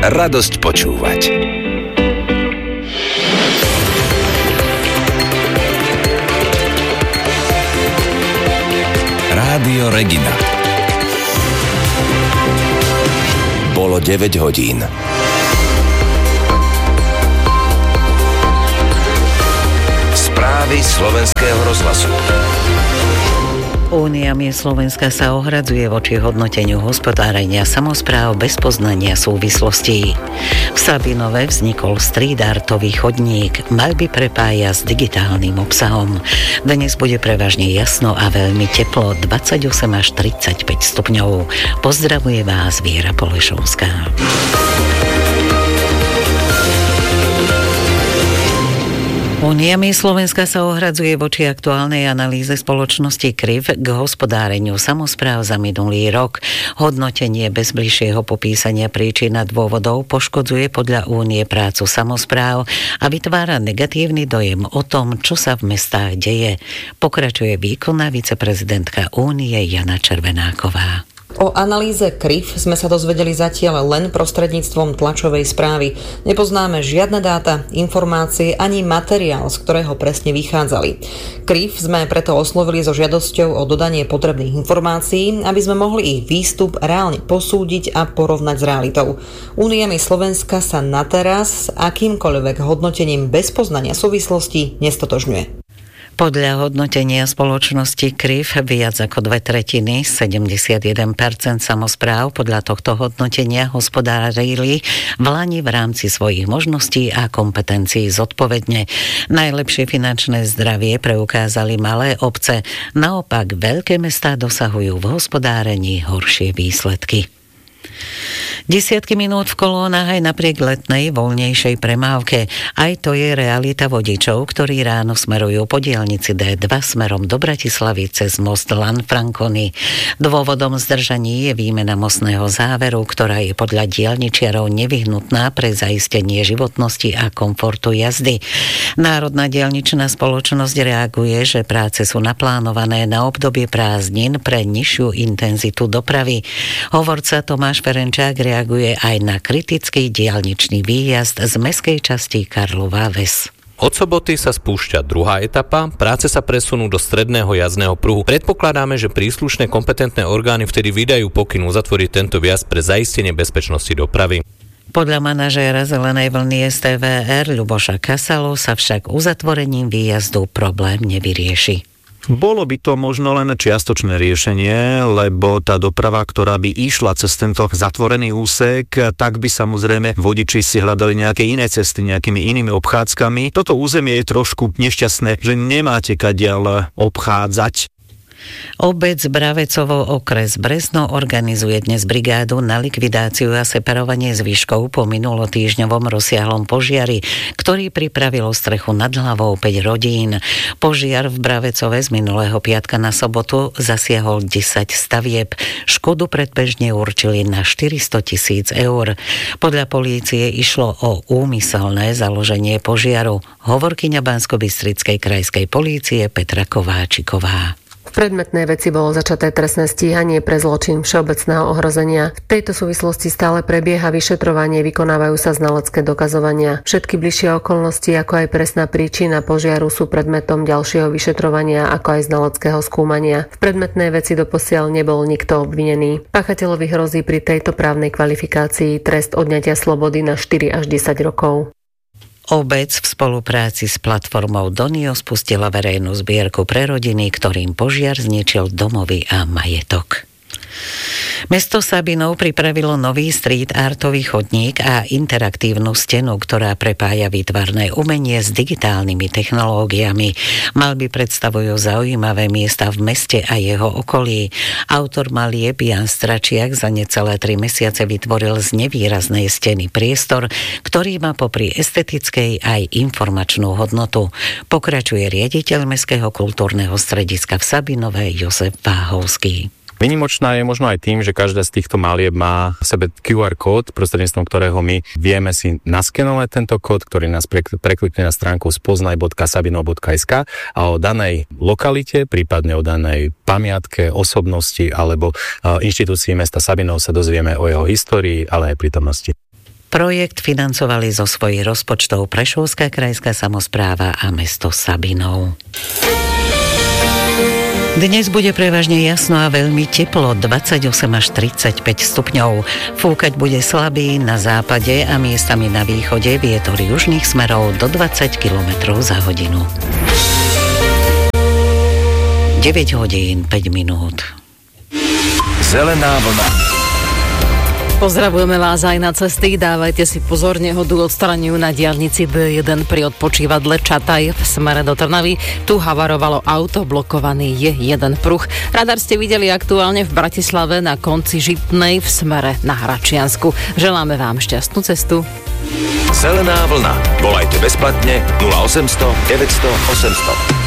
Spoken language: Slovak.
radosť počúvať. Rádio Regina. Bolo 9 hodín. Správy slovenského rozhlasu. Únia miest Slovenska sa ohradzuje voči hodnoteniu hospodárenia samospráv bez poznania súvislostí. V Sabinove vznikol street artový chodník, mal by prepája s digitálnym obsahom. Dnes bude prevažne jasno a veľmi teplo, 28 až 35 stupňov. Pozdravuje vás Viera Polešovská. Únia miest Slovenska sa ohradzuje voči aktuálnej analýze spoločnosti KRIV k hospodáreniu samospráv za minulý rok. Hodnotenie bez bližšieho popísania príčin a dôvodov poškodzuje podľa Únie prácu samospráv a vytvára negatívny dojem o tom, čo sa v mestách deje. Pokračuje výkonná viceprezidentka Únie Jana Červenáková. O analýze KRIV sme sa dozvedeli zatiaľ len prostredníctvom tlačovej správy. Nepoznáme žiadne dáta, informácie ani materiál, z ktorého presne vychádzali. KRIV sme preto oslovili so žiadosťou o dodanie potrebných informácií, aby sme mohli ich výstup reálne posúdiť a porovnať s realitou. Únia miest Slovenska sa na teraz s akýmkoľvek hodnotením bez poznania súvislostí nestotožňuje. Podľa hodnotenia spoločnosti KRIV viac ako 2/3, 71% samospráv podľa tohto hodnotenia hospodárili v lani v rámci svojich možností a kompetencií zodpovedne. Najlepšie finančné zdravie preukázali malé obce, naopak veľké mestá dosahujú v hospodárení horšie výsledky. Desiatky minút v kolónach aj napriek letnej voľnejšej premávke. Aj to je realita vodičov, ktorí ráno smerujú po diaľnici D2 smerom do Bratislavy cez most Lanfranconi. Dôvodom zdržaní je výmena mostného záveru, ktorá je podľa diaľničiarov nevyhnutná pre zaistenie životnosti a komfortu jazdy. Národná diaľničná spoločnosť reaguje, že práce sú naplánované na obdobie prázdnin pre nižšiu intenzitu dopravy. Hovorca Tomáš Ferenčák reaguje aj na kritický diaľničný výjazd z mestskej časti Karlová Ves. Od soboty sa spúšťa druhá etapa, práce sa presunú do stredného jazdného pruhu. Predpokladáme, že príslušné kompetentné orgány vtedy vydajú pokyn uzatvoriť tento vjazd pre zaistenie bezpečnosti dopravy. Podľa manažéra Zelenej vlny STVR Ľuboša Kasalu sa však uzatvorením výjazdu problém nevyrieši. Bolo by to možno len čiastočné riešenie, lebo tá doprava, ktorá by išla cez tento zatvorený úsek, tak by samozrejme vodiči si hľadali nejaké iné cesty, nejakými inými obchádzkami. Toto územie je trošku nešťastné, že nemáte kadiaľ obchádzať. Obec Bravecovo okres Brezno organizuje dnes brigádu na likvidáciu a separovanie zvyškov po minulotýždňovom rozsiahlom požiari, ktorý pripravilo strechu nad hlavou 5 rodín. Požiar v Bravecove z minulého piatka na sobotu zasiahol 10 stavieb. Škodu predbežne určili na 400 000 eur. Podľa polície išlo o úmyselné založenie požiaru. Hovorkyňa Banskobystrickej krajskej polície Petra Kováčiková. V predmetnej veci bolo začaté trestné stíhanie pre zločin všeobecného ohrozenia. V tejto súvislosti stále prebieha vyšetrovanie, vykonávajú sa znalecké dokazovania. Všetky bližšie okolnosti, ako aj presná príčina požiaru sú predmetom ďalšieho vyšetrovania, ako aj znaleckého skúmania. V predmetnej veci doposiaľ nebol nikto obvinený. Páchateľovi hrozí pri tejto právnej kvalifikácii trest odňatia slobody na 4 až 10 rokov. Obec v spolupráci s platformou Donio spustila verejnú zbierku pre rodiny, ktorým požiar zničil domovy a majetok. Mesto Sabinov pripravilo nový street artový chodník a interaktívnu stenu, ktorá prepája výtvarné umenie s digitálnymi technológiami. Malby predstavujú zaujímavé miesta v meste a jeho okolí. Autor malieb Jan Stračiak za necelé 3 mesiace vytvoril z nevýraznej steny priestor, ktorý má popri estetickej aj informačnú hodnotu. Pokračuje riaditeľ Mestského kultúrneho strediska v Sabinove Jozef Váhovský. Výnimočná je možno aj tým, že každá z týchto malieb má v sebe QR kód, prostredníctvom ktorého my vieme si naskenovať tento kód, ktorý nás preklikne na stránku spoznaj.sabinov.sk a o danej lokalite, prípadne o danej pamiatke, osobnosti alebo inštitúcii mesta Sabinov sa dozvieme o jeho histórii, ale aj prítomnosti. Projekt financovali zo svojich rozpočtov Prešovská krajská samospráva a mesto Sabinov. Dnes bude prevažne jasno a veľmi teplo, 28 až 35 stupňov. Fúkať bude slabý na západe a miestami na východe vietor južných smerov do 20 km za hodinu. 9 hodín 5 minút. Zelená vlna. Pozdravujeme vás aj na cesty, dávajte si pozor, nehodu odstraňujú na diaľnici D1 pri odpočívadle Čataj v smere do Trnavy. Tu havarovalo auto, blokovaný je jeden pruh. Radar ste videli aktuálne v Bratislave na konci Žitnej v smere na Hračiansku. Želáme vám šťastnú cestu. Zelená vlna. Volajte bezplatne 0800 900 800.